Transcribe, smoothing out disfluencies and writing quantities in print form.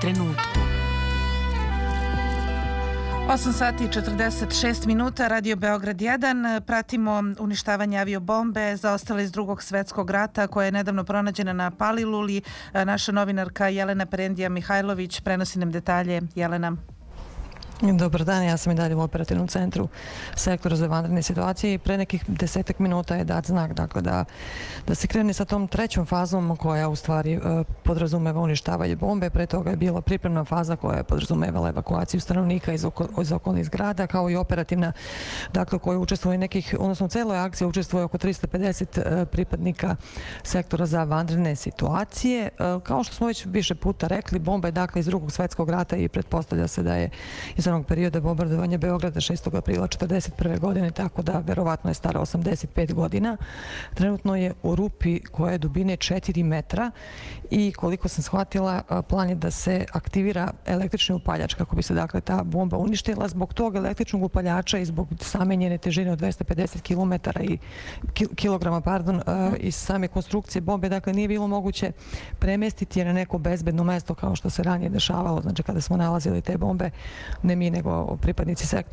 trenutku. 8 sati i 46 minuta, Radio Beograd 1. Pratimo uništavanje aviobombe zaostale iz Drugog svetskog rata koja je nedavno pronađena na Paliluli. Naša novinarka Jelena Perendija Mihajlović prenosi nam detalje. Jelena. Dobar dan, ja sam i dalje u operativnom centru sektora za vanredne situacije i pre nekih 10 minuta je dat znak da se krene sa tom trećom fazom koja u stvari podrazumeva uništavanje bombe. Pre toga je bila pripremna faza koja je podrazumevala evakuaciju stanovnika iz okolnih zgrada, kao i operativna, dakle, koja učestvuje nekih, odnosno u celoj akciji učestvuje oko 350 pripadnika sektora za vanredne situacije. Kao što smo već više puta rekli, bomba je dakle iz Drugog svetskog rata i pretpostavlja se da je iz onog perioda bombardovanja Beograda 6. aprila 1941. godine, tako da verovatno je stara 85 godina. Trenutno je u rupi koja je dubine 4 metra i koliko sam shvatila, plan je da se aktivira električni upaljač kako bi se dakle ta bomba uništila. Zbog tog električnog upaljača i zbog same njene težine od 250 kilograma iz same konstrukcije bombe, dakle nije bilo moguće premestiti je na neko bezbedno mesto kao što se ranije dešavalo. Znači kada smo nalazili te bombe, ne mi nego pripadnici sektora